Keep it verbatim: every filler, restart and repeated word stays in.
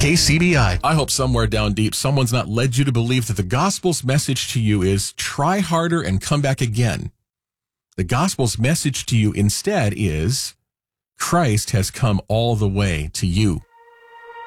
K C B I. I hope somewhere down deep, someone's not led you to believe that the gospel's message to you is try harder and come back again. The gospel's message to you instead is Christ has come all the way to you.